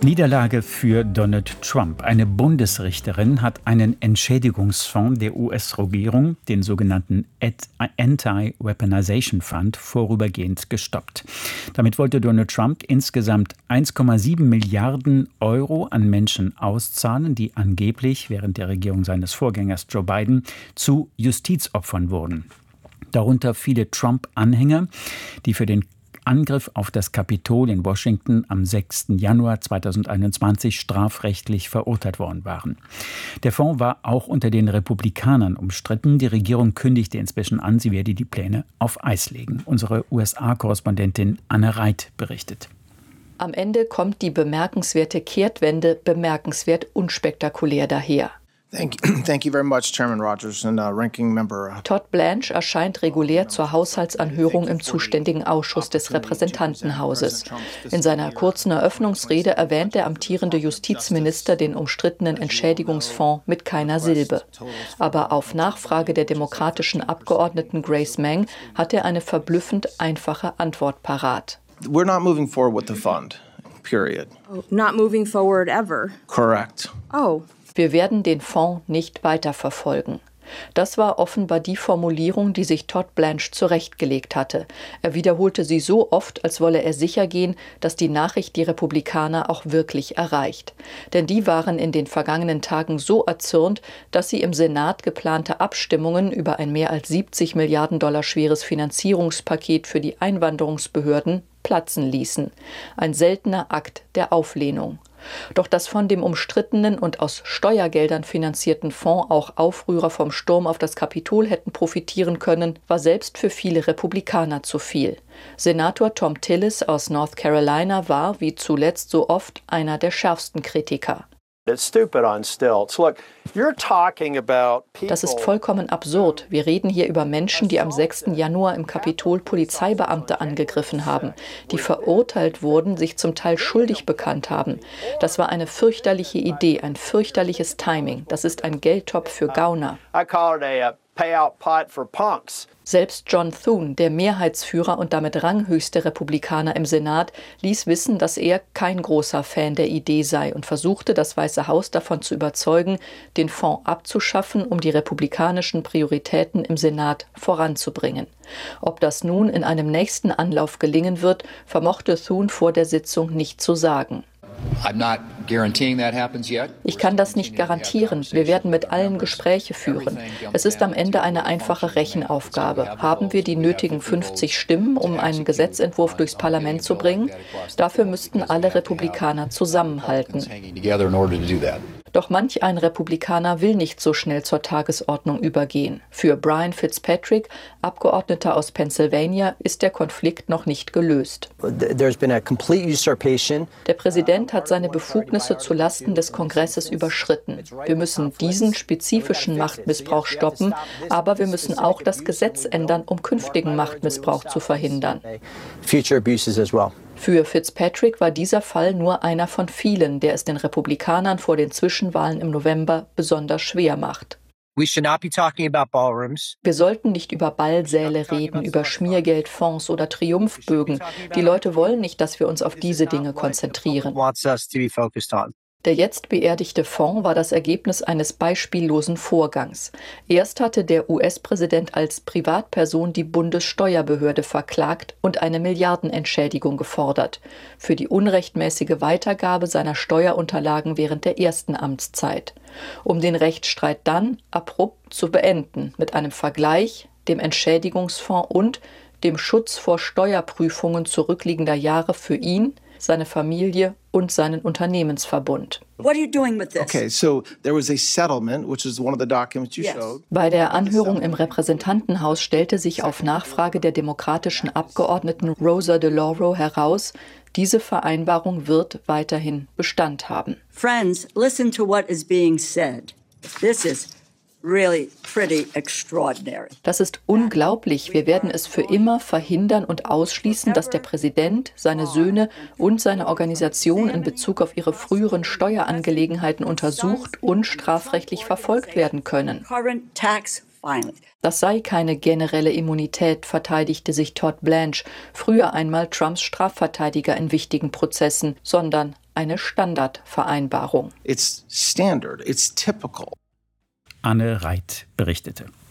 Niederlage für Donald Trump. Eine Bundesrichterin hat einen Entschädigungsfonds der US-Regierung, den sogenannten Anti-Weaponization Fund, vorübergehend gestoppt. Damit wollte Donald Trump insgesamt 1,7 Milliarden Euro an Menschen auszahlen, die angeblich während der Regierung seines Vorgängers Joe Biden zu Justizopfern wurden. Darunter viele Trump-Anhänger, die für den Angriff auf das Kapitol in Washington am 6. Januar 2021 strafrechtlich verurteilt worden waren. Der Fonds war auch unter den Republikanern umstritten. Die Regierung kündigte inzwischen an, sie werde die Pläne auf Eis legen. Unsere USA-Korrespondentin Anne Reit berichtet. Am Ende kommt die bemerkenswerte Kehrtwende bemerkenswert unspektakulär daher. Thank you very much, Chairman Rogers and Ranking Member. Todd Blanche erscheint regulär zur Haushaltsanhörung im zuständigen Ausschuss des Repräsentantenhauses. In seiner kurzen Eröffnungsrede erwähnt der amtierende Justizminister den umstrittenen Entschädigungsfonds mit keiner Silbe. Aber auf Nachfrage der demokratischen Abgeordneten Grace Meng hat er eine verblüffend einfache Antwort parat. We're not moving forward with the fund, period. Oh, not moving forward ever? Correct. Oh. Wir werden den Fonds nicht weiterverfolgen. Das war offenbar die Formulierung, die sich Todd Blanche zurechtgelegt hatte. Er wiederholte sie so oft, als wolle er sicher gehen, dass die Nachricht die Republikaner auch wirklich erreicht. Denn die waren in den vergangenen Tagen so erzürnt, dass sie im Senat geplante Abstimmungen über ein mehr als 70 Milliarden Dollar schweres Finanzierungspaket für die Einwanderungsbehörden platzen ließen. Ein seltener Akt der Auflehnung. Doch dass von dem umstrittenen und aus Steuergeldern finanzierten Fonds auch Aufrührer vom Sturm auf das Kapitol hätten profitieren können, war selbst für viele Republikaner zu viel. Senator Thom Tillis aus North Carolina war, wie zuletzt so oft, einer der schärfsten Kritiker. Das ist vollkommen absurd. Wir reden hier über Menschen, die am 6. Januar im Kapitol Polizeibeamte angegriffen haben, die verurteilt wurden, sich zum Teil schuldig bekannt haben. Das war eine fürchterliche Idee, ein fürchterliches Timing. Das ist ein Geldtopf für Gauner. Selbst John Thune, der Mehrheitsführer und damit ranghöchste Republikaner im Senat, ließ wissen, dass er kein großer Fan der Idee sei und versuchte, das Weiße Haus davon zu überzeugen, den Fonds abzuschaffen, um die republikanischen Prioritäten im Senat voranzubringen. Ob das nun in einem nächsten Anlauf gelingen wird, vermochte Thune vor der Sitzung nicht zu sagen. Ich kann das nicht garantieren. Wir werden mit allen Gespräche führen. Es ist am Ende eine einfache Rechenaufgabe. Haben wir die nötigen 50 Stimmen, um einen Gesetzentwurf durchs Parlament zu bringen? Dafür müssten alle Republikaner zusammenhalten. Doch manch ein Republikaner will nicht so schnell zur Tagesordnung übergehen. Für Brian Fitzpatrick, Abgeordneter aus Pennsylvania, ist der Konflikt noch nicht gelöst. Der Präsident hat seine Befugnisse zulasten des Kongresses überschritten. Wir müssen diesen spezifischen Machtmissbrauch stoppen, aber wir müssen auch das Gesetz ändern, um künftigen Machtmissbrauch zu verhindern. Für Fitzpatrick war dieser Fall nur einer von vielen, der es den Republikanern vor den Zwischenwahlen im November besonders schwer macht. Wir sollten nicht über Ballsäle reden, über Schmiergeldfonds oder Triumphbögen. Die Leute wollen nicht, dass wir uns auf diese Dinge konzentrieren. Der jetzt beerdigte Fonds war das Ergebnis eines beispiellosen Vorgangs. Erst hatte der US-Präsident als Privatperson die Bundessteuerbehörde verklagt und eine Milliardenentschädigung gefordert für die unrechtmäßige Weitergabe seiner Steuerunterlagen während der ersten Amtszeit. Um den Rechtsstreit dann abrupt zu beenden mit einem Vergleich, dem Entschädigungsfonds und dem Schutz vor Steuerprüfungen zurückliegender Jahre für ihn, seine Familie und seinen Unternehmensverbund. Bei der Anhörung im Repräsentantenhaus stellte sich auf Nachfrage der demokratischen Abgeordneten Rosa DeLauro heraus, diese Vereinbarung wird weiterhin Bestand haben. Friends, listen to what is being said. This is really pretty extraordinary. Das ist unglaublich. Wir werden es für immer verhindern und ausschließen, dass der Präsident, seine Söhne und seine Organisation in Bezug auf ihre früheren Steuerangelegenheiten untersucht und strafrechtlich verfolgt werden können. Das sei keine generelle Immunität, verteidigte sich Todd Blanche, früher einmal Trumps Strafverteidiger in wichtigen Prozessen, sondern eine Standardvereinbarung. It's standard, it's typical. Anne Reit berichtete.